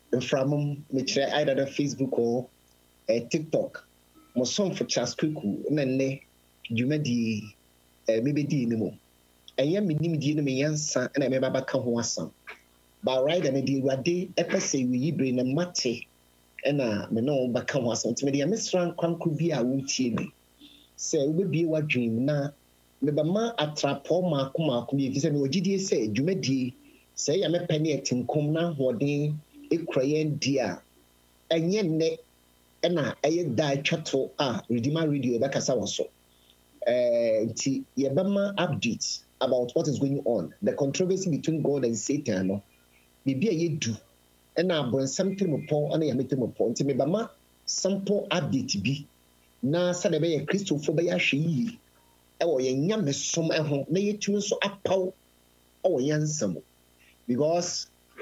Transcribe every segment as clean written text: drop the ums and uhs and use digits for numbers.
from mekyerɛ either the Facebook or TikTok. Mo for Charles Kuku na ne dwumadi mebɛdii no mu. Ɛnyɛ me nimdie no me yansa na me baba ka ho asam. Ba right and the Awurade ɛpɛ sɛ wiyi bere na mate ɛna me no baka ho asam. Nti me de amesra nkwankro bi a wotie bi. Sɛ wobɛbie w'adwene mu na mebɛma atrapɔ maako bi ɛfiri sɛ mewɔ gyidie sɛ dwumadie sɛ ɛyɛ mepɛ ne ɛtenkom na ahoɔden ɛkura yɛn di a ɛnyɛ nnɛ ɛna ɛyɛ da atwa to a Redeemer Radio ɛbɛkasa wɔ so. Nti yɛbɛma updates about what is going on, the controversy between God and Satan no biribi a yɛdu ɛna abɔnsɛm tirimopɔ ɛna yɛme tirimopɔ nti mebɛma sample update bi na sɛdeɛ ɛbɛyɛ kristofo bɛyɛ ahwɛ yie ɛwɔ yɛn nyamesom ɛho na yɛtumi nso apaw ɛwɔ yɛn nsɛm because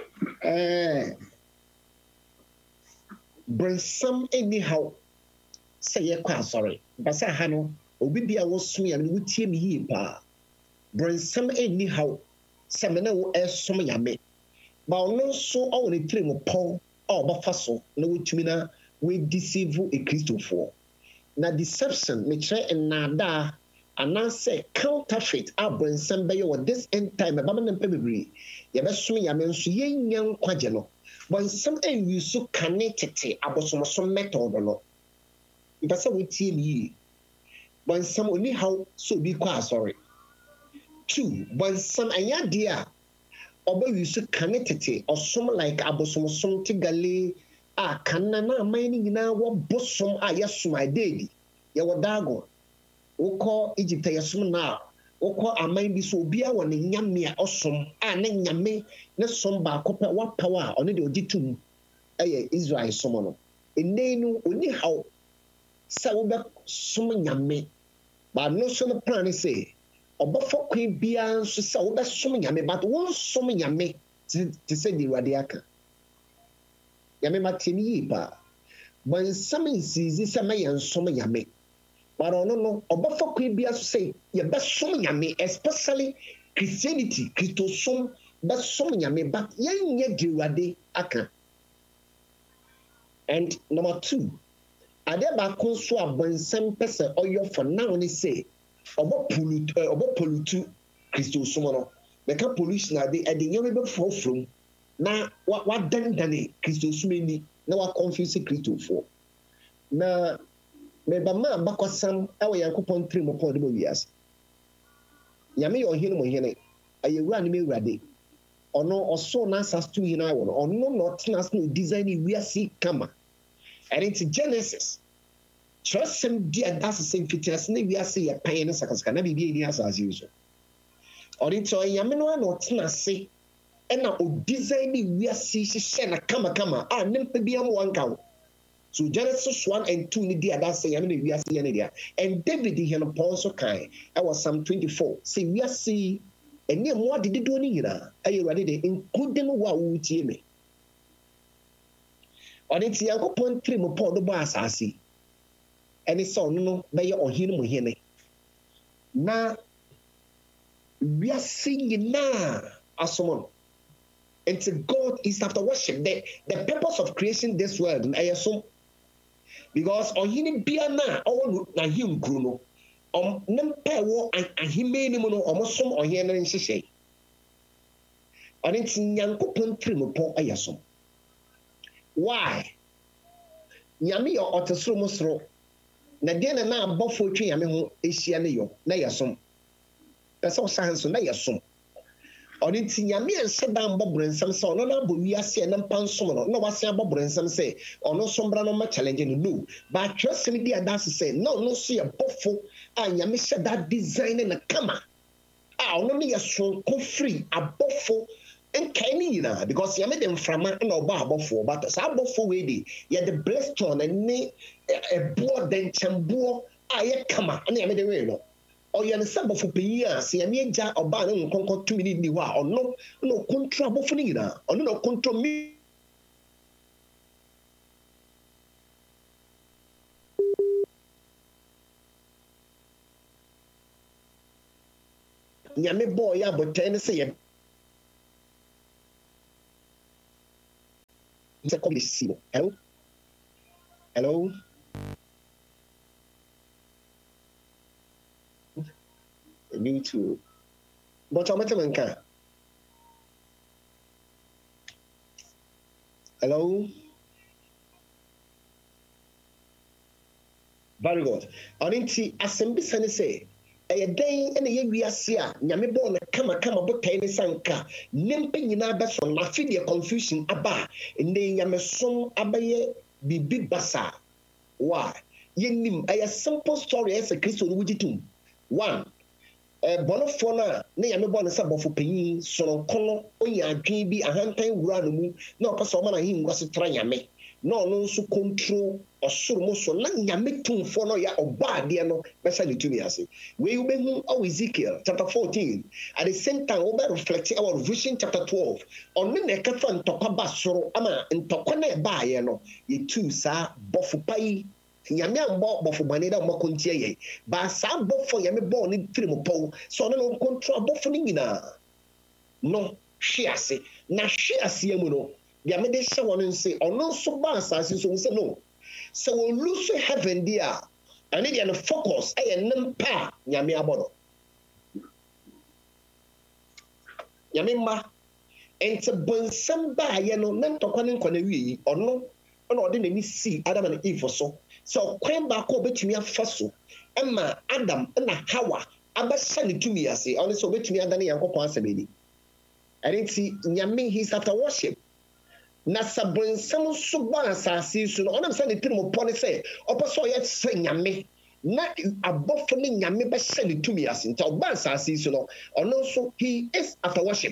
brɛnsɛm ɛni haw sɛ yɛkɔ asɔre basa ha no obi bi a wɔsom yame no wotie me yie paa brɛnsɛm ɛni haw sɛ me ne wo ɛsom yame ba ɔno nso ɔwɔ ne tirim pɔw a ɔbɛfa so na wotumi na wɔadeceive ekristofoɔ na deception mekyerɛ nnaadaa anaasɛ counterfeit a brɛnsɛm bɛyɛ wɔ this end time ɛbɛma no mpɛ bebree yɛbɛsom yame nso yɛnya nkwagye no brɛnsɛm ɛnwi so kane tete abosomsom method no mpɛ sɛ wotie me yie brɛnsɛm ɔni haw sɛ obi kɔ asɔre 2 brɛnsɛm ɛnyɛ adeɛ a ɔbɛwi so kane tete ɔsom like abosomsom te gale a kanna na aman no nyinaa wɔbosom a yɛsom adeedi yɛwɔ dagon wokɔ Egypt yɛsom na wokɔ aman bi so obiara wɔ ne nyame a ɔsom a ne nyame ne som baako pɛ wapaw a ɔno de ɔgye tom ɛyɛ Israel som no ɛnɛn no ɔni haw sɛ wobɛsom nyame ba no so no plan ne sɛ ɔbɛfa kwan biara nso sɛ wobɛsom nyame but wonsom nyame te sɛ deɛ Awurade aka nyame matie me yie paa bɔnsɛm nsiizi sɛ mɛyɛ nsom nyame but ɔno no ɔbɛfa kwan biara so sɛ yɛbɛsom nyame especially Christianity kristosom bɛsom nyame but yɛnyɛ deɛ Awurade aka. And number 2 adeɛ baako nso a bɔnsɛm pɛ sɛ ɔyɛ for now ne sɛ ɔbɔ pollute kristosom no bɛka pollution ade ɛde nyɛma bɛfɔɔfɔɔ mu na wadandane kristosom ani na wakonfuse kristofoɔ na mebama abakɔsam ɛwɔ Yankopɔn tirim pɔn de bɔ wiase nyame yɛ ɔhene mo hene ayɛ wura ne mewurade ɔno ɔso na asase to nyinaa wɔ no ɔno na ɔtena ase na design wiase kama ɛne nti Genesis kyerɛsɛm di a das sɛ mfitiase na wiase yɛ pan ne sakasaka na biribi ani asase yi so ɔne nti ɔnyame no na ɔtena ase ɛna ɔdesign wiase hyehyɛ na kamakama a ne mpa bi am wanka so Genesis 1 and 2 ni di a das sɛ nyame na wiase yɛ ne dia and David hɛn Paul so kan ɛwɔ Psalm 24 sɛ wiase ɛne mu ade dodoɔ ne nyinaa ɛyɛ Awurade de including wo a wotie me ɔne nti Yankopɔn tirim Paul do bɔ asase ɛne sɛ ɔno no bɛyɛ ɔhene mo hene na wiase nyinaa asom no nti God is after worship the purpose of creation this world ɛyɛ som because ɔhene bia na ɔwɔ n'ahenkuro no ne mpa ɛwɔ ahemman no mu no ɔmo som ɔhene no nhyehyɛ ɔne nti Nyankopɔn tirim pɔ ɛyɛ som why nyame yɛ ɔte soro mu soro na deɛ na abɔfo twe nyame ho ahyia ne yɔ na yɛ som pɛ sɛ ɔsan so na yɛ som ɔne nti nyame ɛnhyɛ da mbɔ borɔnsɛm sɛ ɔno na abɔ wiase a na mpa nsom no na wase abɔ borɔnsɛm sɛ ɔno so mbra no ma challenge no no ba atwerɛsɛm di adase sɛ na ɔno so yɛ bɔfo a nyame hyɛ da design na kama a ɔno ne yɛ sonko firi abɔfo nkae ne nyinaa because nyame de mframa na ɔbɔ abɔfoɔ but saa abɔfo wei de yɛde blesston ne ɛboɔ dɛnkyɛmboɔ a yɛ kama ne nyame de wei no ɔyɛ ne sɛ abɔfo panyin a sɛ nyame agya ɔbaa ne nkɔnkɔ tumi ne ni hɔ a ɔno na ɔkontro abɔfo no nyinaa ɔno na ɔkontro mi nyame bɔɔ yɛ abɔtɛn ne sɛ yɛ Hello? Hello? New to. But I'm not. Hello? Very good. Only assemble say. Ɛyɛ dɛn ɛna yɛ wiase a nyame bɔɔ no kamakama botae ne sanka nimpa nyinaa bɛso na afi deɛ confusion aba a ɛnɛ nyamesom abɛyɛ biribi basa wa yɛnim ɛyɛ simple story ɛsɛ kristo no wogye tom one bɔnofoɔ no a ne nyame bɔɔ no sɛ bɔfo panyin soronko no ɔnya adwen bi ahantan wura no mu na ɔpɛ sɛ ɔma no ahengua so tra nyame na ɔno nso control ɔsoro mu so na nyame tumfoɔ no yɛ ɔbɔ adeɛ no bɛhyɛ ne tumi ase wei wobɛhu ɔwɔ Ezekiel chapter 14 at the same time wobɛ reflect our Revelation chapter 12 ɔno na ɛkɛfa ntɔkwa ba soro ama ntɔkwa na ɛbaayɛ no yɛtu saa bɔfo pa yi nyame ambɔ bɔfo bane da ɔma kɔntie yɛ ba saa bɔfo nyame bɔɔ ne firi mu pɔw sɛ ɔno no control bɔfo no nyinaa no hwe ase na hwe aseɛ mu no deɛ mede hyɛ wɔ no nse ɔno nso ba asase so sɛ no sɛ wɔlusu heaven di a ɛne deɛ no focus ɛyɛ ne mpa a nyame abɔ no nyame mma nti bɔnsɛm baayɛ no na ntɔkwa ne nkɔ na wie yi ɔno ɛna ɔde n'ani sii Adam and Eve so sɛ ɔkwan baako a ɔbɛtumi afa so ɛma Adam ɛna Hawa abɛhyɛ ne tumi ase ɔno sɛ ɔbɛtumi adane Nyankopɔn asɛm ani ɛne nti nyame his after worship na sabonsam so ba asase so no onam sɛ ne tirim pɔ ne sɛ ɔpɛ sɛ ɔyɛ sɛ nyame na abɔfo ne nyame bɛhyɛ ne tumi ase nti ɔba asase so no ɔno nso he is after worship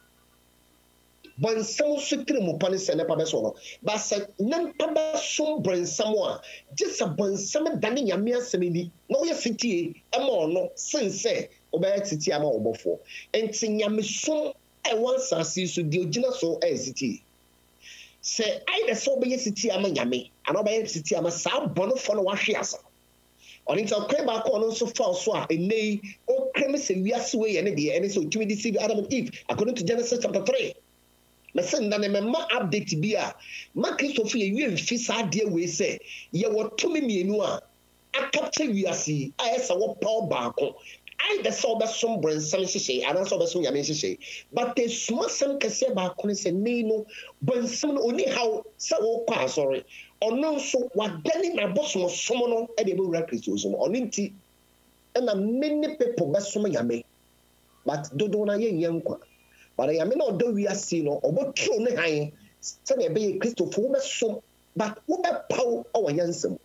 bonsam so tirim pɔ ne sɛ ne pa bɛso no ba sɛ ne mpa bɛso bonsam a gye sɛ bonsam da ne nyame asɛm ni na ɔyɛ sitie ɛma ɔno sen sɛ ɔbɛyɛ sitie ama ɔbɔfoɔ nti nyamesom ɛwɔ asase so deɛ ogyina so ɛyɛ sitie sɛ ayɛ sɛ ɔbɛyɛ sitie ama nyame ana ɔbɛyɛ sitie ama saa bɔnofo no wahwe asa ɔno nti ɔkwan baako ɔno nso fa so a ɛnɛ yi ɔkram sɛ wiase wei yɛ ne deɛ ɛne sɛ ɔtumi de si Adam and Eve according to Genesis chapter 3 mɛsɛ nda ne mɛma update bi a ma kristofo yɛwie mfi saa adeɛ wei sɛ yɛwɔ tumi mmienu a akapkyɛ wiase a ɛsɛ wɔpa baako either sɛ ɔbɛsom bɔnsam hyehyɛ anaasɛ ɔbɛsom nyame hyehyɛ but esuma sɛm kɛseɛ baako ne sɛ nei no bɔnsam no ɔni haw sɛ wɔkɔ asɔre ɔno nso wadane n'abɔsomsom no de ɛbɛwura kristo so no ɔno nti ɛna many people bɛsom nyame but dodoɔ no yɛnyɛ nkwa but nyame na ɔdɔ wiase no ɔbɛtoro ne han sɛdeɛ ɛbɛyɛ kristofo wobɛsom but wobɛpaw ɔwɔ nyansɛm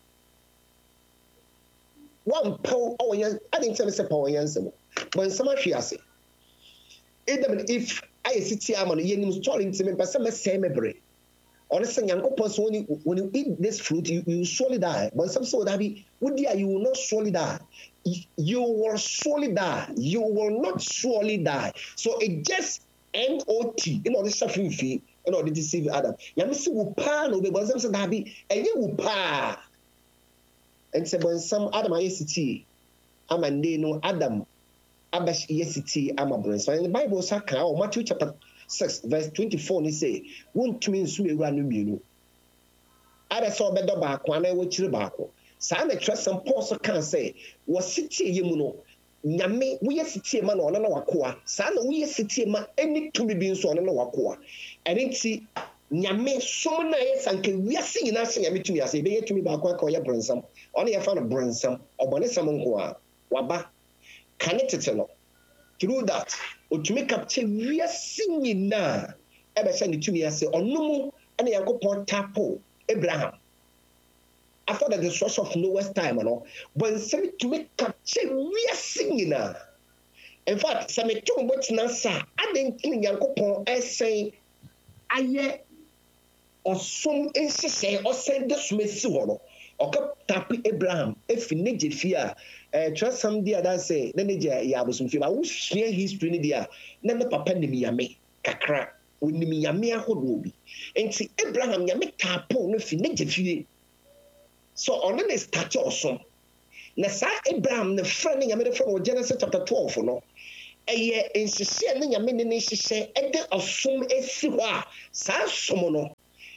one pow or yan I didn't say power yansem when some ahwe ase Adam and Eve I city am on yenim story to me person say mebre honestly Nyankopon so when you eat this fruit you surely die but some so that be would you will not surely die you will surely die you will not surely die so it just NOT in order to fee in order to deceive Adam yamisi wo pa no be but some so that be enye wo pa and say when some Adam ayesiti amande no Adam abash yesiti amabren so in the Bible saka o Matthew chapter 6 verse 24 ni say wontumi nsu ewura no mienu ada so obedo baako ana wo kire baako saa na tresem Paul so kan say wo siti yemu no nyame wo yesiti ma no na wakoa saa na wo yesiti ma eni tumi bi nso na wakoa enti nyame som na yɛ sanka wiase nyinaa sɛ nyame tumi ase ɛbɛyɛ tumi baako aka ɔyɛ brɛnsam ɔne yɛfa no brɛnsam ɔbɔne sɛm nko a waba kane tete no through that ɔtumi capture wiase nyinaa ɛbɛhyɛ ne tumi ase ɔno mu ɛne Nyankopɔn tapo Abraham after the destruction of Noah's time no bɔnsɛm tumi capture wiase nyinaa in fact sɛ metom bɔtena sa adɛn ne Nyankopɔn ɛsɛn ayɛ ɔsom nhyehyɛ ɔsɛn de som esi hɔ no ɔka tapi Abraham efi ne gye fie a twerɛsɛm di adanse na ne gye yɛ abosomfie ba wosua history ne di a na ne papa nim nyame kakra onim nyame ahodoɔ bi nti Abraham nyame tapo no fi ne gye fie so ɔno ne start ɔsom na saa Abraham ne frɛ ne nyame de frɛ wɔ Genesis chapter 12 no ɛyɛ nhyehyɛ ne nyame ne nhyehyɛ ɛde ɔsom esi hɔ a saa som no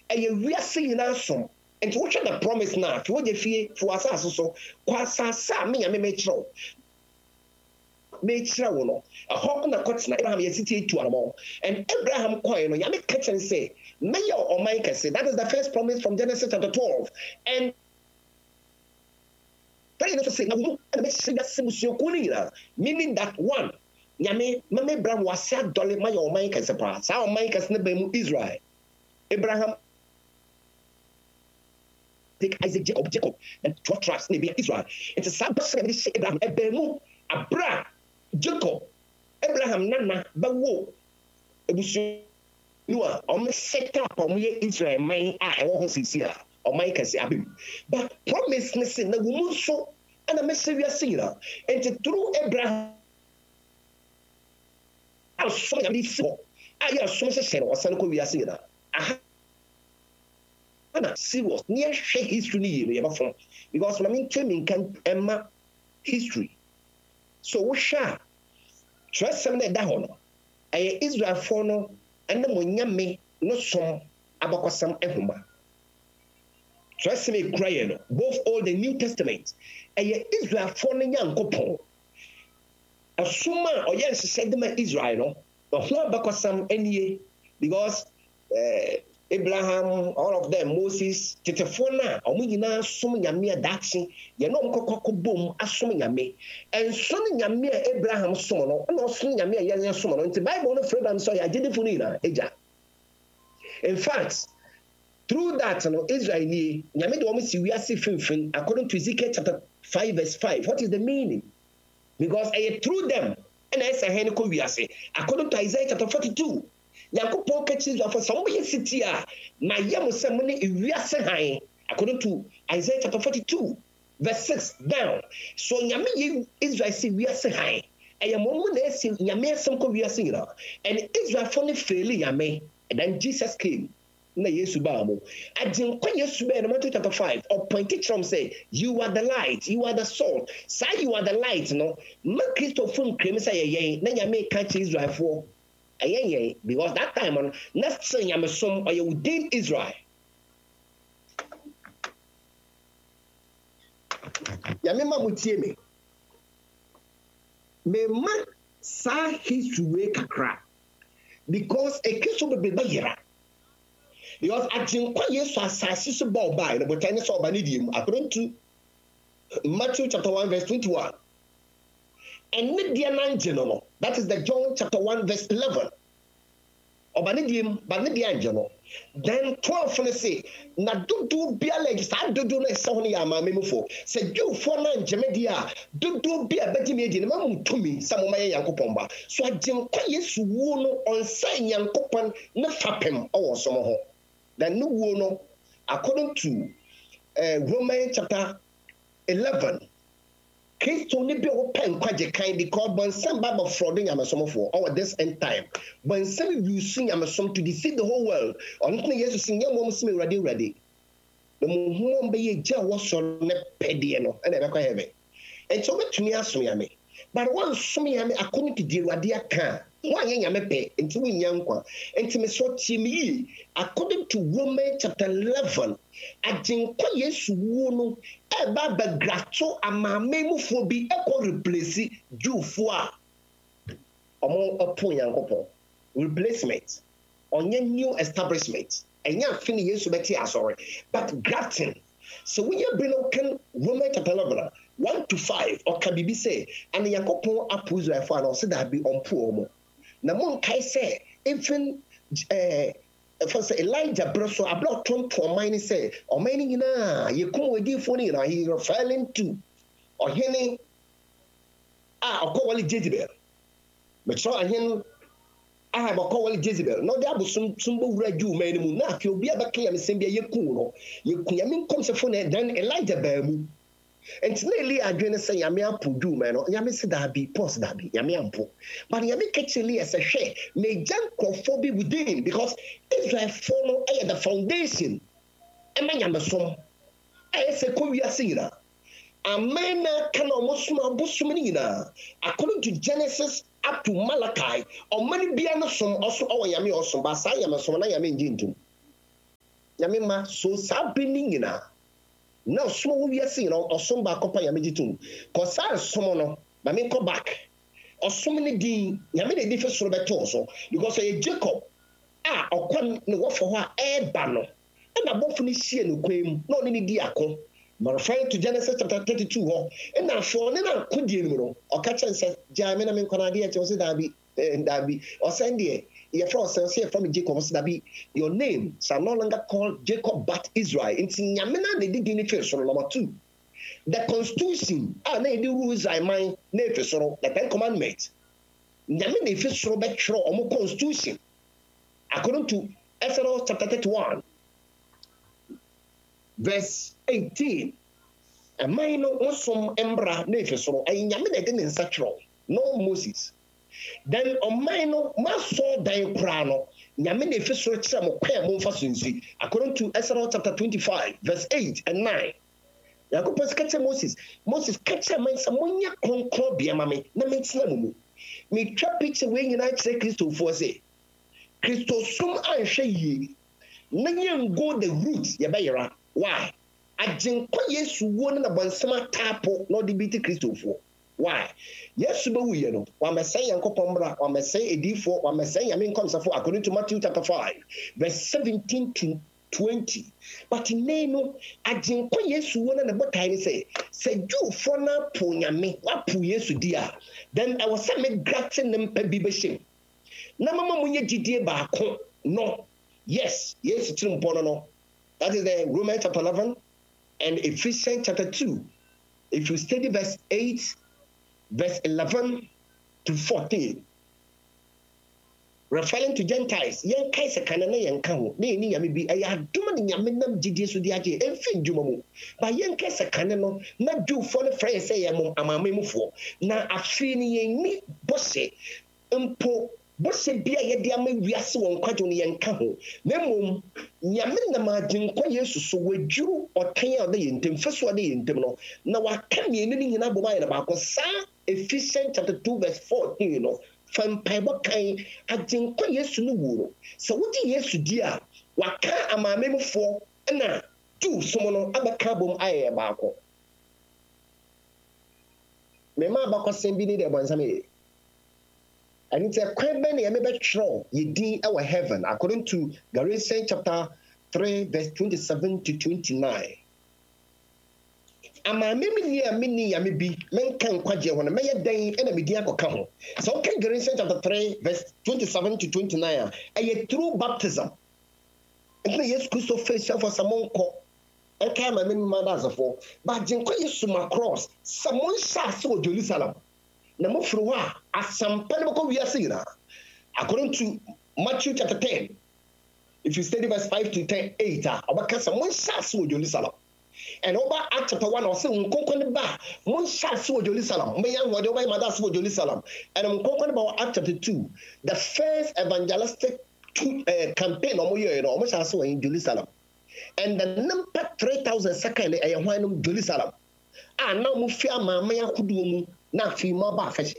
ɛyɛ wiase nyinaa som nti wohwɛ the promise na fi wogye fie fi w'asase so kɔ asase a me nyame mekyerɛ wo no ɛhɔ na kɔtena Abraham yɛsiti etu anamɔ and Abraham kɔɛ no nyame ka kyerɛ sɛ mɛyɛ ɔman kɛse. That is the first promise from Genesis chapter 12 and meaning that one nyame mama Abraham wase adɔle ma yɛ ɔman kɛse paa saa ɔman kɛse no bɛn mu Israel. Abraham take Isaac, Jacob, and 12 tribes in Israel. It's a Sabbath Abraham, Ebemu, Abra, Jacob, Abraham, Nana, Bawo, Ebusu, Noah, or set up on Israel, my I won't see here, or my Cassie Abim. But promise listen, the woman so, and a message singer, and to through Abraham. I'll show you this. I have so much said, or Sanko, we are seeing that. Serious near share history because I mean training can emma history. So we shall trust some that down. I Israel for no and the munyame no some abakosam ehuma. Trust me crying both Old and New Testament. I Israel for no young couple. A suma or yes said them Israel no the whole abakosam any because Abraham, all of them, Moses, Tetefona, Omina, Sum Yamia Daxi, Yanom Coco Boom, Asum Yame, and Son Yamia Abraham Sono, and also Yamia Yan Sono, and the Bible of freedom, so I did it for Nina, Eja. In fact, through that, Israel, Yamid Omisi, we are seeing, according to Ezekiel chapter 5, verse 5. What is the meaning? Because I through them, and I say, Henko, we are saying, according to Isaiah chapter 42. Yankopon catches for somebody city na yam semone ewiase han according to Isaiah chapter 42 verse 6 down. So nyame Israel see wiase han eyamomu na esi nyame asem ko wiase nyina and Israel for ne fail yame and then Jesus came na Yesu ba mo agin kwa Yesu ba no Matthew chapter 5 or pointed from say you are the light, you are the salt, say you are the light no ma Christopher krem say yen na nyame catch Israel for because that time on next thing I'm a son or you within Israel. Yamima Mutiemi. Me ma sa history kakra because a case of the bayera. Because I think quite yes, I see ball by the botanist of Banidium according to Matthew chapter 1, verse 21. And Midian general. That is the John chapter 1, verse 11. Obanidian general. Then 12 for say, na dudu bia legis, I do no sony ama memofo. Say you for na jemedia, dudu bia bedimedi, na mamu to me, some of my yankopomba. So I jim kwa yesu wono on say yankopan na fapem or some ho. Then no wono, according to Romans chapter 11. Kristo ni bi open kwaje kan because bonsam baba frauding amesomfo over this end time bonsam using amesom to deceive the whole world on Jesus sin yamom sim ready no mo be ye ja wo so ne pede no na be kwa heaven and so betumi aso yame but one som yame according to the Awurade aka one yame pe enti wo nyankwa enti me so timi according to Romans chapter 11 ajinkwa Yesu wo no eba bagrato amame mufo bi eko replace Jewfo a omo opo yankopon replacement onye new establishment enya fini Yesu beti asore but grafting. So when you bring out Romans chapter 11 1 to 5 or can be say and yankopon apo Israel for no say that be on poor mo na mon kai say even for Elijah broso ablo tonto mine say o mine nyina ye kum wedi fo ni na he referring to o hene okowali Jezebel me so ahen okowali Jezebel no de abusum sumbo wura ju mane mu na ke obi abaka ya mesem bia ye kum no ye kum ya min kom se fo na then Elijah ba mu and nearly adwene say yame apodu man no yame se da bi pause da bi yame ampo but yame kecheli as a share may jankofo be within because Israel follow the foundation ema yame som se ko wiase nyina amena kana omosuma bosum nyina according to Genesis up to Malachi or many bia no som also yame osom ba sa yame som na yame njintum nyame ma so saa bini nyina na so wo wiase no osom ba kopa nyame gitum ko saa som no ba me ko back osom ne din nyame de di fe soro beto so because Jacob okwan ne wo fo ho a eba no na bofu ne hie no kwam na oni ne di ako referring to Genesis chapter 32 ho na so ne na kodie no no okacha nse jame na me nkwana de e che o se dabi o sende your friend says here from Jacob said your name shall no longer call Jacob but Israel. It's Nyamina they did in so number 2. The constitution na the rules I mind na so the 10 commandments. Nyamina if so bet sure omo constitution. According to Exodus chapter 31 verse 18. A minor awesome embra na so ay Nyamina didn't such no Moses. Then on minor maso dan krano nyame na efeso kire mo kwa mo mfa sunsi according to Exodus chapter 25 verse 8 and 9 Yakopos kache Moses kache man samonya konkro bia mame na mentina mumu me twa picture we nyina kire Kristo fo se Kristo sum anhwe yi na yengo the root ye bayera why agenkwa Yesu wo na bonsema tapo na odi biti Kristo fo. Why? Yes, but we know. Wa say Yankopomra, wa say Edifo, wa say Yamin comes according to Matthew chapter 5, verse 17 to 20. But in name, Ajinkwa Yesu wona na botai say Jew for na po nyame, wa po Yesu dia. Then I was say me gratin them pe bi behim. Na mama munye gidie baako. No. Yes, chirimpo no. That is the Romans chapter 11 and Ephesians chapter 2. If you study verse 8, verse 11 to 14, referring to Gentiles, yen kai se kana na yen ka ho na eni nyame bi ayi adom ne nyame nam gidie so di age emfi ndwuma mu ba yen kai se kana no na dwufo ne frɛ sɛ yɛ amamemufo na afi ne yen ni bose mpo bose bia ye de ama wiase won kwadwo ne yen ka ho na mom nyame na ma agenkwa Yesu so wadwuru ɔkan a ɔda yentem feso ɔda yentem no na waka ne ni nyina bɔ ma yɛ ba ko saa Ephesians chapter 2 verse 14 you know from Bible kan agenkwa Yesu no wuro so wodi Yesu di a waka amamemufo na tu somo no abaka bom ayɛ ba ko me ma ba ko sem bi ni de bonsame and it's a kwebe na yeme betro yedin our heaven according to Galatians chapter 3 verse 27 to 29. Ama mini yame bi menka nkwaje ho na meye dan na medin akoka ho. So okay Galatians chapter 3 verse 27 to 29 a true baptism. And yes Christo face for someone ko enka ma mini madazafo but jinkwa Yesu ma cross someone sha so Jerusalem. Na mofro wa asampa ne bako wiase ina according to Matthew chapter 10 if you study verse 5 to 10 8 obaka someone sha so Jerusalem. And over Acts chapter 1, or say, Unconkon ba, Mon Shasu Jerusalem, Mayan, whatever my that's for Jerusalem. And I'm talking about Acts chapter 2, the first evangelistic campaign almost also in Jerusalem. And the number 3,000 second, I am Jerusalem. And now Mufia Mamma Kudu, na Fima Bafashi.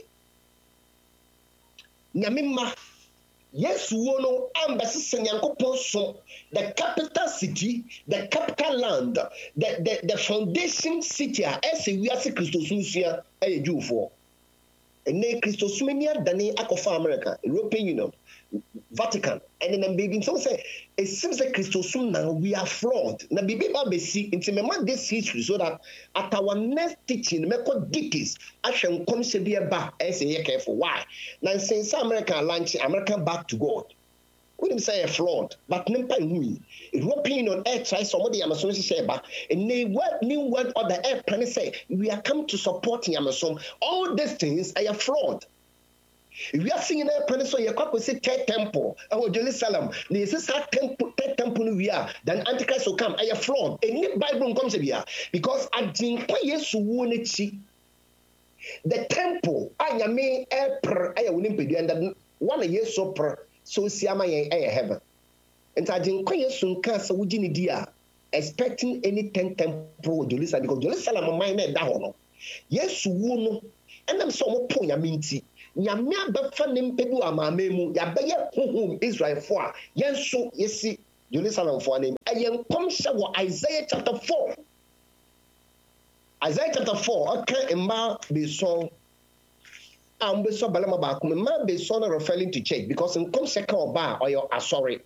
Yamima. Yes, wono embassy Senyankopon so the capital city, the capital land, the foundation city as we are Christos Musia a Jew for. And ne Christos Mania Dani Akofa America, European Union, Vatican, and then baby so say it seems like Christos now we are flawed. Na bibi ba besi into me man this history so that at our next teaching me ko dickies I shall come se be ba as a careful why now since America launch American back to God we didn't say a flawed but nempa hui European on air try somebody Amazon say ba and they what new word or the air plan say we are come to support Amazon all these things are flawed. We are seeing a person so you can say third temple or Jerusalem. This is that temple we are. Then Antichrist will come. I am flawed. Any Bible comes here because I didn't the temple. I am me I will be and then 1 year so per so see am I heaven. And I didn't quite soon cast a wooden idea expecting any 10 temple Jerusalem because Jerusalem my name down. Yes, wono and I'm so point I mean. Nyame abafa ne mpebu amamemu ya beye honhom Israel fo a yenso yesi Jerusalem for name. I am come show Isaiah chapter 4. Isaiah chapter 4, okay, ma be song. Be so balama ba kuma ma be so referring to church because in come second oba or your sorry.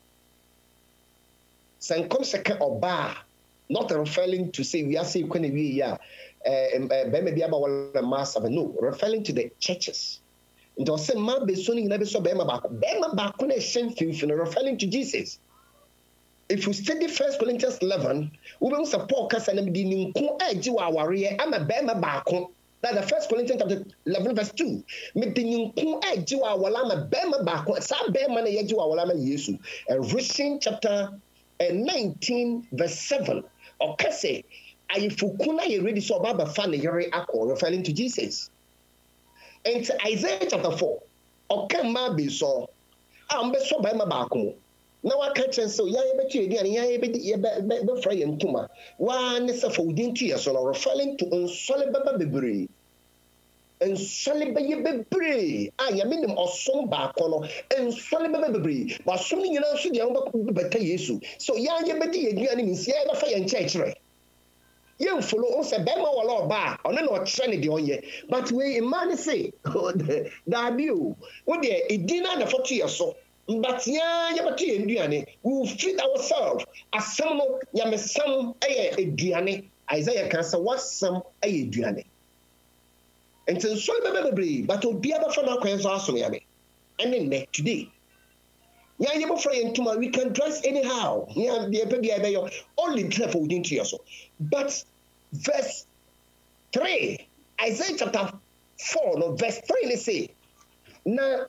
Sen come second oba not referring to say we are saying when we ya be aba wala mass no, referring to the churches. And also ma be so ni na be so be ma ba ko na shen fin referring to Jesus. If you study 1 Corinthians 11, we will support Kasanam di ninku ejiwa aware ama bema baako. That's the 1 Corinthians chapter 11 verse 2. Me di ninku ejiwa awala ama bema baako. Sa bema na yejiwa awala ama Yesu. Revelation chapter 19 verse 7. Okase ayifukuna ye ready so baba fan yere akọ referring to Jesus. And Isaiah chapter 4. Okama be so. Ambe so bema baako. Now I catch and so ya yebeti again ya yebeti fry and tuma one is for within 2 years or referring to unsolvable bebre unsolvable bebre I mean them or some back on unsolvable bebre but some you know should you better yesu so ya yebeti again means ya na fire and church right you follow us a bema wala ba on no trend the on ye but we man say that you what the edina na 40 years so but yeah, we will feed ourselves. As some yamesam eduane. Isaiah can say what some eduane. And so baby, but to be able to find out yame. And then today, yeah, you friend tomorrow we can dress anyhow. Yeah, the only for within 3 years. But verse 3, Isaiah chapter 4, no, verse 3, they say, now.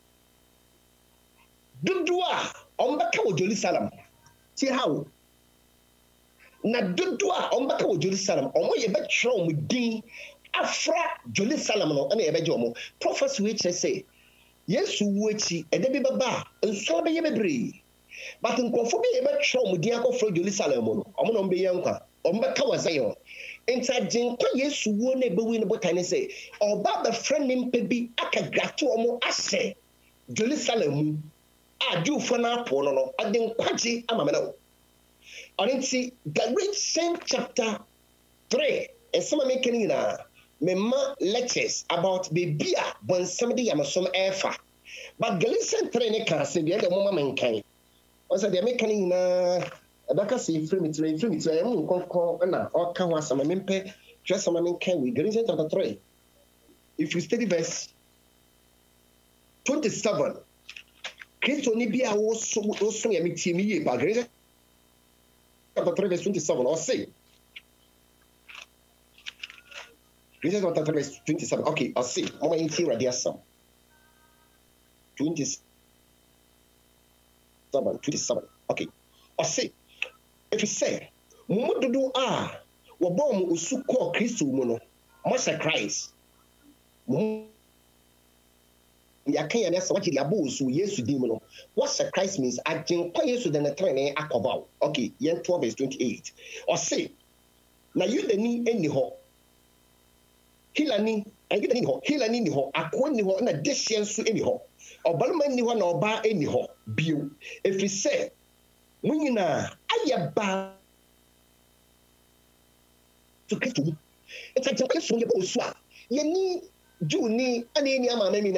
Dudua ombaka wo Jerusalem ti hawo na dudua ombaka wo Jerusalem omo ye betro omo din afra Jerusalem no na ye beje omo prophecy we say Yesu wo echi ede bi baba nso be ye bebre but nkofo bi ye betro omo din akofra Jerusalem no omo no be ye nkwa ombaka wo Zion entajen kwa Yesu wo na ebewi ne botane say oba be friend nimpe bi akagrato omo ase Jerusalem Adu for na pono no adin kwaji amamena onti Galatians chapter 3 and some making na memma lectures about bebia bon somebody yamasom efa but Galatians 3 ne kan se bia de mama menkan o say de making na abaka se free me mu konkon na o ka ho asama mempe twa sama menkan we Galatians chapter 3 if you study verse 27 Kristo ni bia wo so ya metie mi ye ba Galatians chapter 3 verse 27 or say Galatians chapter 3 verse 27 okay I'll see mama in here there some 27 okay I'll see if you say mududu wo bom usu ko Kristo mu no mo Christ yakan ya sa wakiri abosu Yesu dim no what Christ means agin kwa Yesu de na trene akoba okay yen 12 verse 28 or say na you the ni eni ho hilani agi ni ho hilani ni ho akoni ho na desien so eni ho obalma ni ho na oba eni ho bio if we say munyina ayaba to Kristo it's a Kristo ye bosu a ye ni Juni ani ni ama mami na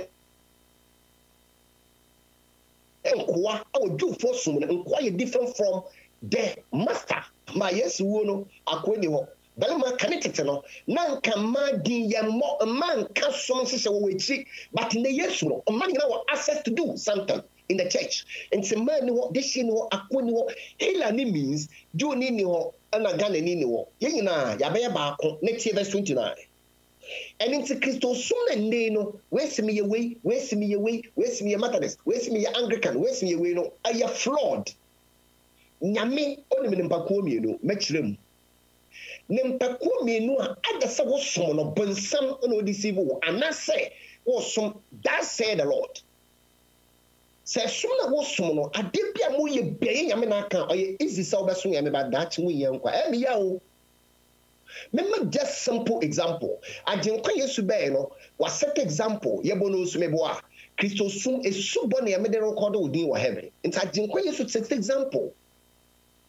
nkwa awo dufo sum nkwa ye different from the master ma Yesu wo no akoni ho balima kanetete no na nka ma din ye mo man ka som sese wo wechi but ne Yesu no man na wo access to do something in the church and say man ni ho deshi ni ho akoni ho hela ni means Juni ni ho ana Ghana ni ho ye nyina ya be ba ko ne tie verse 29 and into Christo soon and no, where's me away, where's me away, where's me a Methodist, where's me Anglican, where's me away, no, are you flawed? Nyame, only Nimpacomi, no, matchroom. Nimpacomi, no, other so some of Bonsam, no deceive, and I say, or some that said the Lord. Say, soon was some, I did be a more ye bay, I mean, I can't, easy so swing about that, we young, yao. Remember just simple example. I didn't quite used to be no was set example. Yebono sumeboa. Christo sum is suboni a medal record within heaven. And I didn't quite used to set example.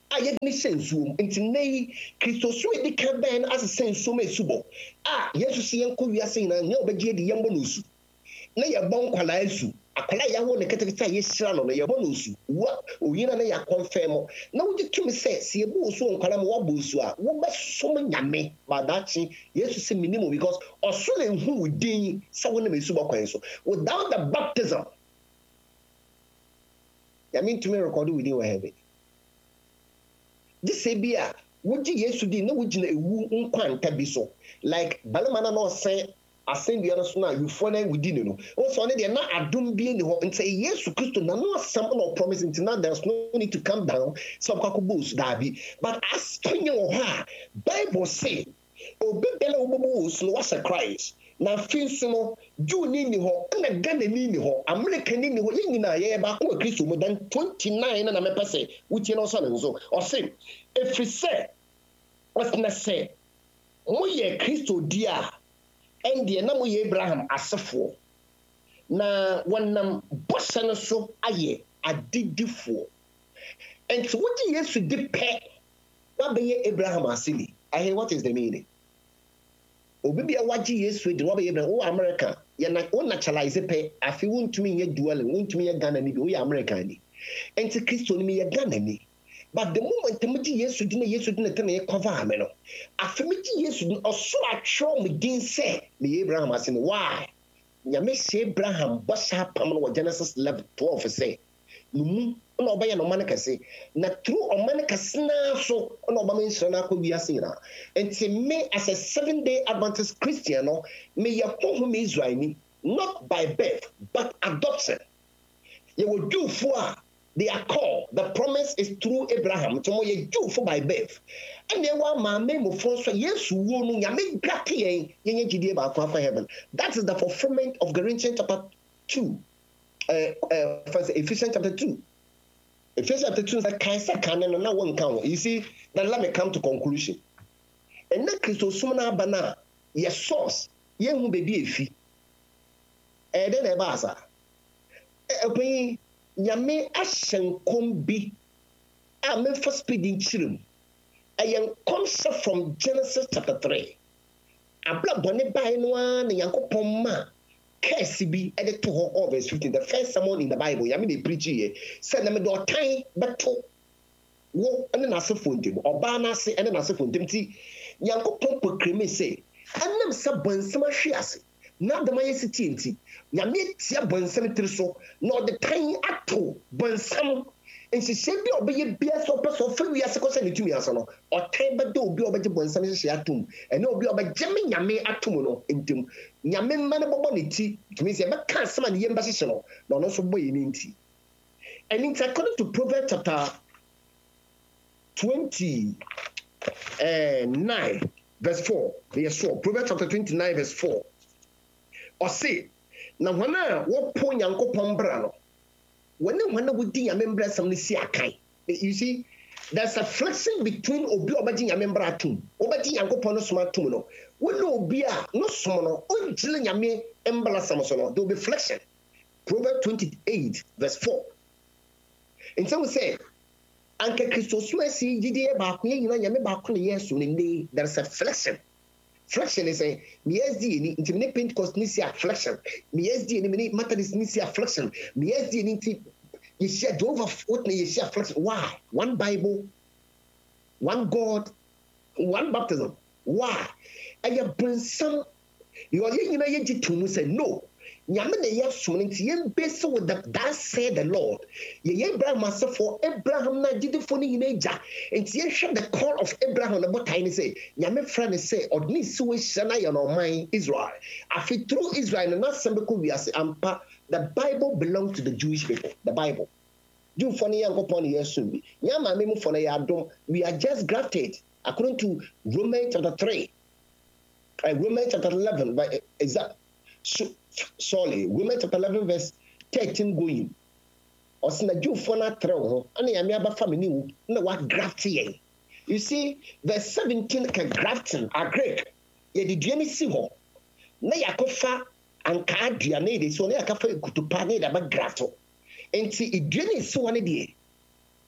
a yɛde ne hyɛ nsuom nti nna yi kristo so edi kan bɛn no asesɛ nsuom esubɔ a yesu si yɛn kɔ wiase nyinaa nyɛ ɔbɛgye edi yɛn bɔ no osu na yɛbɔ nkwalaa esu akwalaa yɛawo ne ketekete a yɛhyira no no yɛbɔ no osu wa oyina na yɛakɔnfɛn mo na wogye tumi sɛ si yɛbɔ osu wɔ nkwalaa mu wabɔ osu a wobɛsom nyame baadaakye yesu sɛ minimum because ɔso na ehu wo din sɛ wo nam esu bɔ kwan so without the baptism yàmi ntumi record within wɔ heaven gye sɛ bi a wogye yesu di na wogyina ewu nkwanta bi so like balima na ɔsɛn asɛndua no so na awufoɔ na wodi ne no ɔsɛ ɔne deɛ na adom bie ne hɔ nti yesu kristo na no asɛm na ɔpromise nti na there's no need to come down sɛ ɔkɔ akɔbɔ osu daabi but asɔnyɛ wɔ hɔ a bible say obi bɛlɛ wɔbɛbɔ osu no wɔhyɛ christ na afei nso no Jew ni hɔ ɛna Ghana ni hɔ America ni hɔ yɛn nyinaa yɛyɛ baako wɔ Kristo mu dan 29 na mɛpɛ sɛ wotie na ɔsɔ ne nso ɔse ɛfiri sɛ ɔsena sɛ moyɛ Kristo di a ɛndeɛ na moyɛ Abraham asefoɔ na wɔnam bɔhyɛ no so ayɛ adidifoɔ ɛnti wogye Yesu di pɛ wabɛyɛ Abraham aseni I what is the meaning obi bia wagye yesu di wabɛyɛ bɛn wo America yɛ na wo naturalize pɛ afi wontumi nyɛ dual wontumi nyɛ Ghana ni bi wo yɛ America ni enti Kristo ni yɛ Ghana ni but the moment me gye yesu di na tena yɛ cover ame no afi me gye yesu di ɔsoro atwerɛ me din sɛ me Abraham ase no why nyame hyɛ Abraham bɔhyɛ apam no wɔ Genesis 11:12 sɛ numu na ɔbɛyɛ no ɔman kɛse na through ɔman kɛse naa so na ɔbɛma nhyira no akɔ wiase nyinaa nti me as a 7-day Adventist Christian no meyɛ honhom Israelni not by birth but adoption yɛwɔ Jewfoɔ a they are called the promise is through Abraham nti mo yɛ Jewfoɔ by birth ɛna ɛwɔ amaame mufoɔ nso yesu wuo no nyame grate yɛnyɛ gyidie baako afa heaven that is the fulfillment of Galatians chapter 2 Ephesians chapter 2 Ephesians chapter 2 says, "Kaisa kaneno na one count." You see, then let me come to conclusion. And na Kristo sumna bana ye source ye hu baby efi. Then e ba asa. Open nyame ahyenkom bi a me first speeding chirim. Ayen concept from Genesis chapter 3. Abla bone bai no na Yankopon ma curse bi edit to her verse 15 the first sermon in the Bible yami dey preach here said na me do tan beto wo ene na asefo ntem oba na ase ene na asefo ntem ti Yankopon proclaim say enam se bonsam ahwe ase na dama yesiti enti nyame tia bonsam tiri so na ode tan ato bonsam nhyehyɛ bi a ɔbɛyɛ bia sɛ ɔpɛ sɛ ɔfa wiase kɔ sɛ ne tumi ase no ɔtan bɛda obi a ɔbɛgye bɔnsam hyehyɛ atom ɛne obi a ɔbɛgye me nyame atom no ntam nyame mma no bɔbɔ ne ti tumi sɛ yɛbɛka asɛm a ne yɛm bɛhyehyɛ no na ɔno nso bɔ yɛ ne nti ɛne nti according to Proverbs chapter 29 verse 4 yes so Proverbs chapter 29 verse 4 ɔse na wɔn a wɔpɔ Nyankopɔn bra no when would be a member some see akai you see there's a flexing between obi obaji member atum obaji Yankopon smart tum no when obi a no somo no onjile nyame embala samoso no there will be flexion Proverbs 28 verse 4 and so we say anke Christo so asi gide ba ko yina nyame ba ko ne yesu ne there's a flexion flexion is a MSD ni intimate Pentecost ni see flexion MSD ni Methodist ni see flexion MSD ni you share Jehovah what you share flexion why one Bible one God one baptism why and you bring some you are you know you to say no nyame na yesu nti yem base with that said the Lord ye Abraham asefo Abraham na gidefo ni nyina ja nti ye hwe the call of Abraham na botai ni say nyame fra ni say odni si we hye na ye no man Israel afi through Israel na sembe ko wiase ampa the Bible belongs to the Jewish people the Bible Jew for ni Yankopon yesu bi nyama me mu for na ya dom we are just grafted according to Romans chapter 3 Romans chapter 11 by exact sorry Romans chapter 11 verse 13 going osina Jewfo na trɛw ho ana yame aba family wu na wa graft yen you see verse 17 ka grafting a Greek ye di dua ni si ho na yakofa anka adua na de so na yakafa kutupa na da ba grafto enti idua ni si ho ne de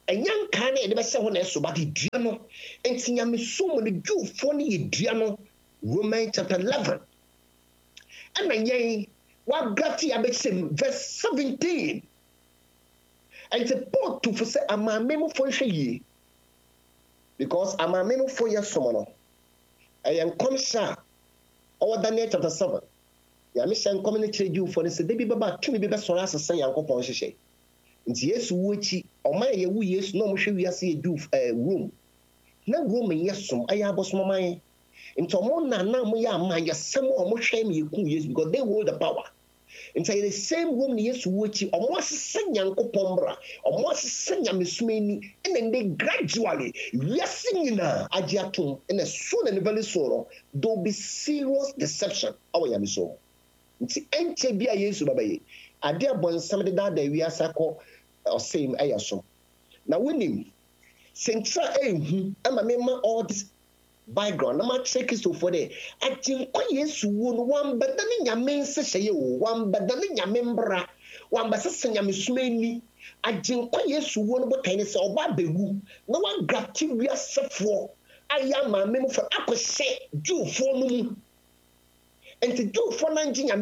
and young can never say one else about the Diano, and Sinyamisum, the Jew, funny Diano, Romans chapter 11. And then, yea, what gratitude about him, verse 17. And the port to say, I'm a memo for ye, because I'm a memo for your summoner. I am commissioner, or Daniel chapter 7. Ya mission community you for the baby baba to be best for us to say Uncle Ponche. It's yes, which or my yes, no, we are see a room. No room, yes, some I have was my. Into Mona now, we are my some more shame you yes, because they hold the power. Inside the same room, yes, which almost sing Uncle Pombra, almost sing a Miss Mini, and then they gradually, we are singing Ajiatum in a soon and very sorrow. Don't be serious deception. Oh, I am so. Nti enche bia Yesu babaye ade abonsam de da wi asakọ osem ayaso na wonim sentra ehu ama mema all this background na ma check so for there ajinkwa Yesu wo no wambada ne nyame nsehye wo wambada ne nyame mbra wambasa nyame sumani ajinkwa Yesu wo no botan ne se oba bewu na wan grafti wi asefo aya ma mem for akose jufo no mu. And to do for Nigeria,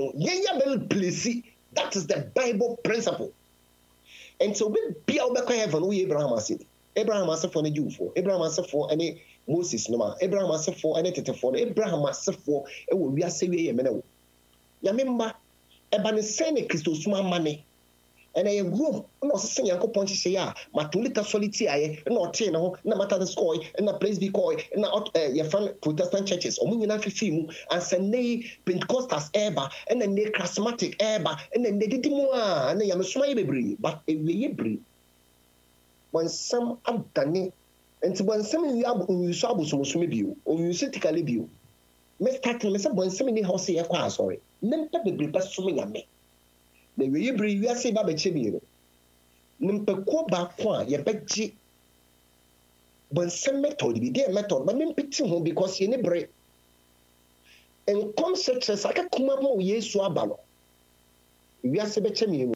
that is the Bible principle. And so we be out back heaven, we Abraham said. Abraham asked for the Jew for Abraham asked for any Moses, no, Abraham asked for any for Abraham asked for a we are saying, Yamemba, Ebanisene Christos money. And a room, no singing Uncle Ponchi say, Matulita solitaire, no chain, no matter the scoy, and a place be coy, and not your friend Protestant churches, or moving after film, and send Pentecostals ever, and then they charismatic ever, and then they did more, and they am a smile breed, but a way when some have done it, and when some of you saw was maybe, or you sit to Calibio, Miss Tackle, Miss when so many house here, sorry, none of the best swimming at me. The way we are saying about Chimino. Nimpeko bakwa, ye beji. When some method be their method, but men picture home because ye never. And concepts as I can come up with Yesu abalo. We are saying Chimino.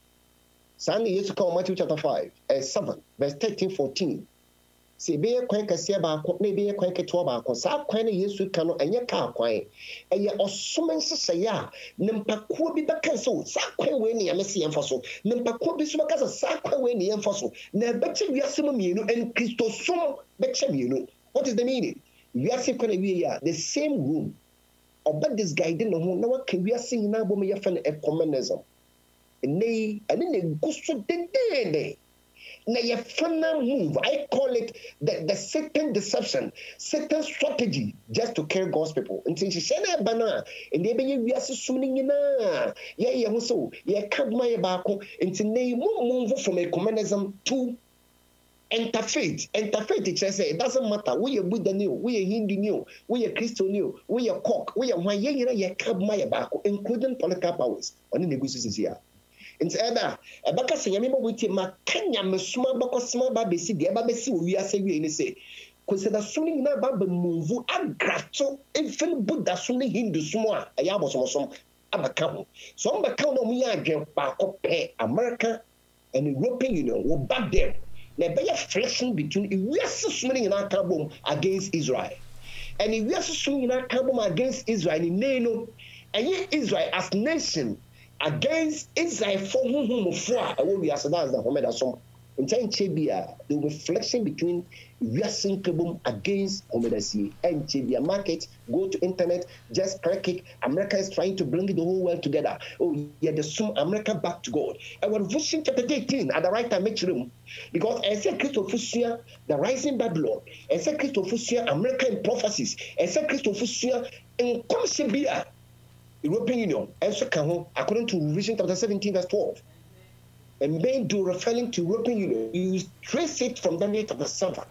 Sunday used to call Matthew chapter 5, 7, verse 13-14. Se be a quack as Yaba, maybe a quack at Waba, Sa Quana Yesu cano and your car quay. And yet, or summons say ya, Nimpako be back and so, Sakwe winning a messy and fossil, Nimpako be so as a Sakwe winning and fossil. Now, betcha we are Simomino and Christosum Betchamino. What is the meaning? We are saying we are the same room. Or but this guy didn't know no one can we are singing now, but we are a communism. And they, and then they go so day. Now, your final move, I call it the Satan deception, Satan strategy, just to kill God's people. And since you say that, banana, and they be we are swimming in yeah, so, yeah, come my back, and to name move from a communism to interfaith. Interfaith, it says it doesn't matter. We are Buddha new, we are Hindu new, we are Christian new, we are cock, we are why, yeah, come my back, including political powers on the negotiations here. It's either a baka say, remember with him, Kenya, Mesuma, Baka Small Babesi, the Babesi, we are saying, we say, consider swimming now, Baba move, and grato, even Buddha swimming Hindu Suma, a Yabos or some Abacam. Some Bacam, we are back up America and European Union will back them. There be a friction between if we are swimming in our carbon against Israel. And if we are swimming in our carbon against Israel, in Nano, and yet Israel as nation. Against Israel for whom for I will be as that's the home that some in Chebia the reflection between Yasin Kabum against Homedasi and Chebia market. Go to internet, just click it. America is trying to bring the whole world together. Oh, yeah, the soon America back to God. I was vision chapter 18 at the right time, make room because I said Christopher, the rising Babylon, I said Christopher, American prophecies, I said Christopher in Consebia. European Union, according to Revelation chapter 17, verse 12. And made to referring to European Union, you trace it from Daniel chapter 7.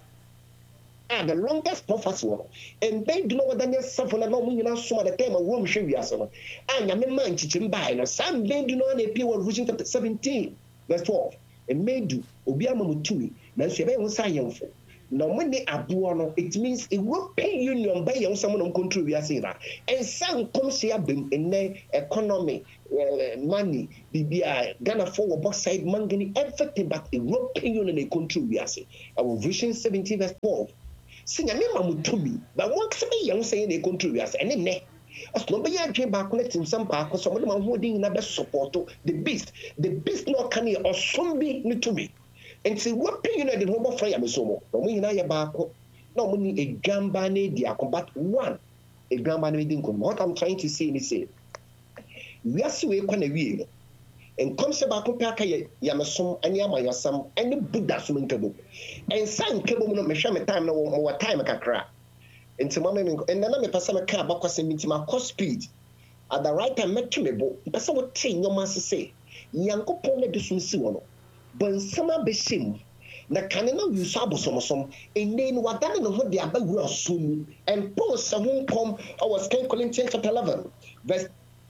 And the longest prophecy one. And they do know what Daniel 7 and we now saw the time of Rome Shivia. And I mean, man, Chichimba, and some they do not appear with Revelation chapter 17, verse 12. And made do Obiama Mutui, Nancy was science. no money abono, it means it will pay union by young someone on control we are saying that. And some comes here in the economy, money, BBI, Ghana forward both side mangani, everything but it will pay union in control we are saying. Our vision 17 verse 12. Sing a name amutumi, but what some young saying they control we are saying, and then as no be a dream back connecting some back, some of them holding in a best support the beast not can or some be to me. And say what pay you know the home fire me so more. No we na ya back no money a gamba ne dia combat one a gamba ne didn't come. What I'm trying to say is say we are we kwana we and come se back paka ya me som ani ama yasam any buddha so nkabo and san kabo no me hwe me time no mo time kakra and mama me and na me pesa me car bakwase mitima cost speed at the right time metwe me bo pesa wo train nyoma se yankopon na dusu si wo no but sama be shim na kanena yu sabo somosom and then wadane no ho de abawu asum and Paul sa ho kom I was 2 Corinthians chapter 11 verse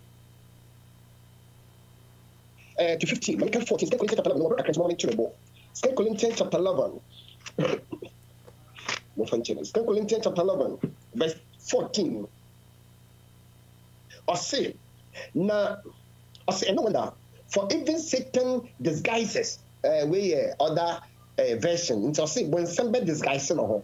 to 15 man can 14 2 Corinthians chapter 11 no moment to the 2 Corinthians chapter 11 no function 2 Corinthians chapter 11 verse 14 or say na or say no wonder for even Satan disguises where other version into say when somebody disguises no.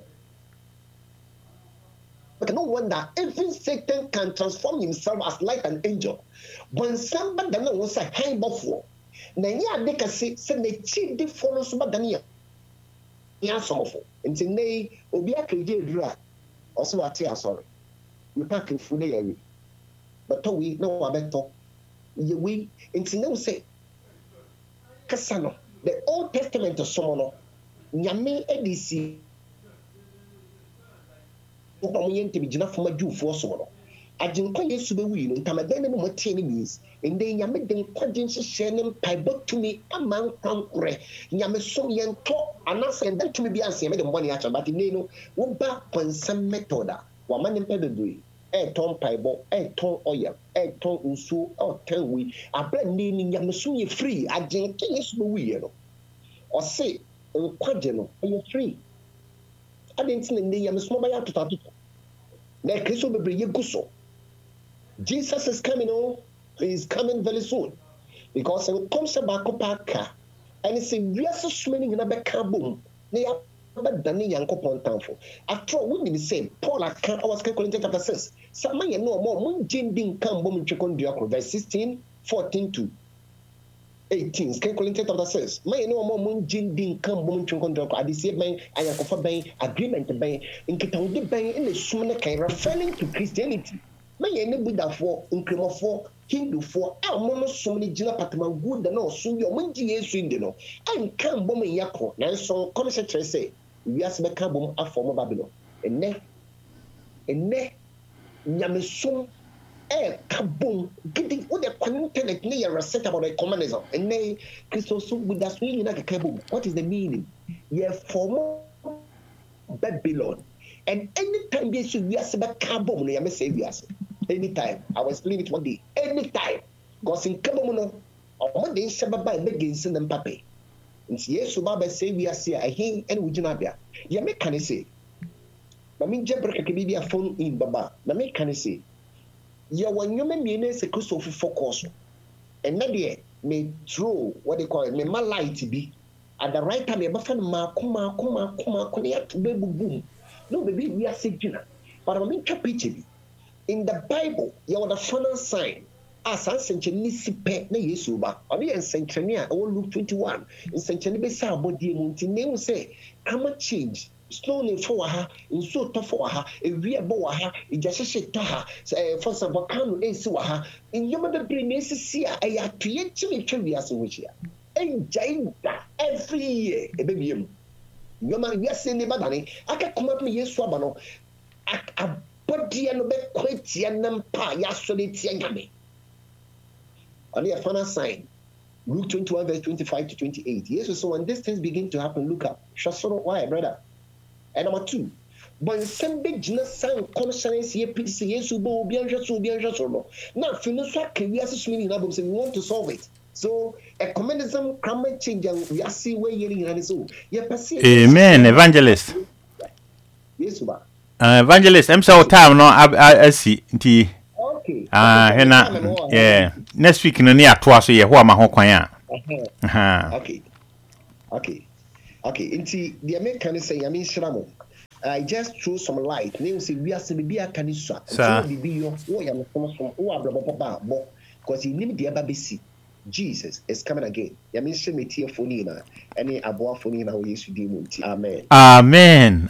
But no wonder even Satan can transform himself as like an angel. When somebody wants a hang before, na ya de ka say na chi de follow so bad na ya somofo. Nti nei obi akaje dura also ati asori. We pack fu na yawi. But we no abeto. We nti na say kasano the Old Testament of someone nyame edisi mo yente bi gina foma dwufo so no aginkwa yesu be wi no ntamadan ne mo tie ne means ende nyame den kwagin hye ne mpaibo tumi aman kwankore nyame som yento anasa yenda tumi bi anse me de mbone acha but ne no wo ba konsam metoda wa mane mpabebui ton paibo ton oil ton nsu ton wi abra ne ni nyame som ye free aginkwa yesu be wi no o se nkwaje no ye free I didn't see the name small by to na Kristo bebre yeguso. Jesus is coming on. He is coming very soon. Because when comes back up and it's a real swimming in a back boom. They are but Danny Yankopon Tanfo. After all, wouldn't be saying Paul I was calculating chapter 6. Some may know more moon jin ding come boom in verse 16, 14 to 18. Calculating chapter 6. May no more moon jin ding come boom in I deceive bang and Yankofa bang agreement bang in Kitang bang in the Sumana referring to Christianity. May any Buddha for increment for Hindu for our so many Jina Patama good and no soon your Munji is in the no. And come bomb in Yako. Now so commission say we ask the carbon a form of Babylon. And ne Yamisum kabum getting all the connected near a set about a communism. And nay Christos with that swinging like a kabum. What is the meaning? Ye form Babylon. And anytime we are about carbon, I may say yes. Anytime. I was explaining it one day. Anytime. Because in Kabomono, or one day Shababa begins in them pape. And yes, Baba say we are here, I hear and we Junabia. Ya make can say. Mammy Jabra can be a phone in Baba. Mammy can say. Ya one human means a crystal for course. And Nadia may throw what they call it, may my light be. At the right time, a buffet kuma to baby boom. No, baby, we are saying, but I mean, capitally. In the Bible, you are the final sign. As I sent you Nisipe na Yesuba, or the Centrania, or Luke 21, in Centrania Bessa body, Montenegro say, come a change. Slowly for her, in so tough for her, a real boa, in just a shit to her, for some volcano, and so her, in your mother bring Mrs. I have created to me trivias in which year. And Jaina every year, a baby. Your man, yes, in the badani, I can come up with Yeswabano. Body and quit and pa yasolitiangame. Only a final sign. Luke 21, verse 25 to 28. Yes, so when these things begin to happen, look up. Shasoro, why, brother? And number 2. When some big sign conscience here, peace, yes, you will be unsure. Now, Philosophia can be as swimming in we want to solve it. So, a communism, climate change, and we are seeing where you're in. So, Amen, evangelist. Yes, ba. Evangelist, I'm so time no I see nti. Okay. Hena yeah. Next week no near to so ye ho ama ho kwan a. Okay. Nti the American say I mean shramo. I just threw some light. Name say we are se bibia kan so. So bibi yo wo ya no so wo abrabo papa bo because he nim the babesi. Jesus is coming again. Ya mean she metie phone na any aboa phone na wo Yesu di mu nti. Amen.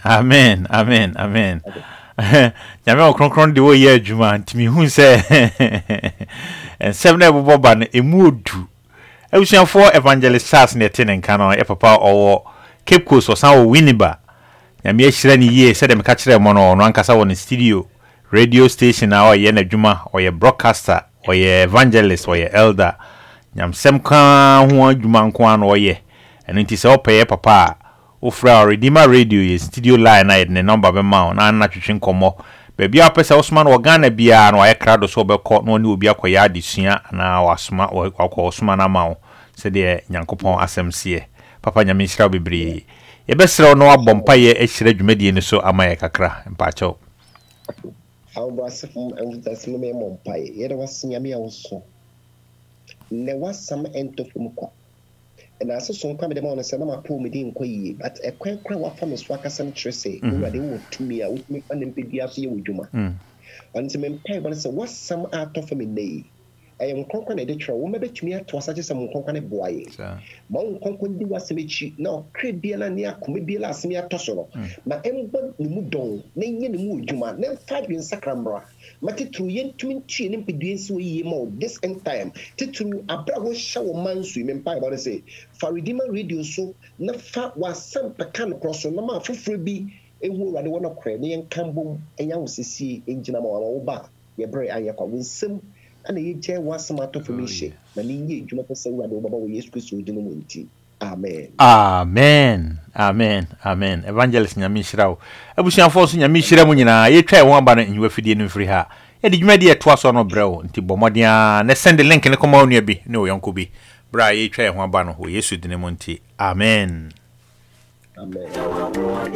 Nyame okronkron de wo ye adwuma ntimi hu se ensem na ebobo ba no emu odu. Ebusuafo Evangelist Charles ne tene nka no e papa owo Cape Coast osan wo Winneba. Nyame ahira ni ye se dem ka kire mo no ankasa wo ne studio radio station na oye na adwuma oye broadcaster oye evangelist oye elder. Nyamsem ka ho adwuma nko an oye eno nti se opeye papa ofra Redeemer Radio ye studio line na ne number be ma na na twetwe nkomo ba bia pese Osman wo Ghana bia na oye krado so be ko no ne obi akoya adesua na wasoma akọ Osman na ma se de Nyankopon asemsie papa nyame hira bebre ye besere no abompa ye ahira dwumadie ne so amaye kakra mpa cho awbrasefum emfutasem me mompa ye de wasnyame ya woso ne wasam entofum kwa and as so come the morning say na ma po me din kwaye but e kwankwa wa fam so akasam trese urade wo tumi a wotumi fa nem bia so ye wodwuma anti me mpai bo say wasam atofum nei ayem kwankwa na de twa wo mebetumi ato asache sam kwankwa ne boaye ma wo kwankwa di wasemechi na kredie na ne akoma bia la asemi atosoro na embo ne mu don na nye ne mu odwuma na fa dwen sakrambra matitru yentumi ntie ne mpeduen so yiye ma this end time titru abra wo hya wo mansu me mpa ba say for Redeemer Radio so na fa wasam pekan cross na ma foforo bi ewu rade wo na kre ne yenkambom enya wo sisi engina ma wo ba ye bre ayekwa wo nsem ana ye je wasam atofamishe na ne nye edwuma pese rade wo baba wo Yesu Kristo dinu mu nti. Amen. Evangelist nyame hirawo. Abusuafo so nyame hira mu nyina ye twa ho aba no nyiwa fidie no mfiri ha. E di dwumadi etoa so no brew nti bomodia na send link ne koma onua bi ne oyonko bi. Bra ye twa ho aba no ho Yesu dine mu nti. Amen.